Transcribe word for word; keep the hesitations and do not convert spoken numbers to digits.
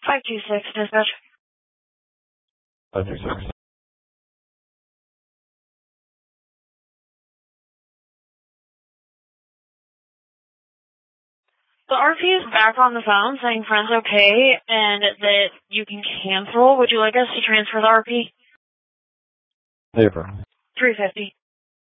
five two six, dispatch. five two six. The R P is back on the phone saying friend's okay and that you can cancel. Would you like us to transfer the R P? Paper. three fifty.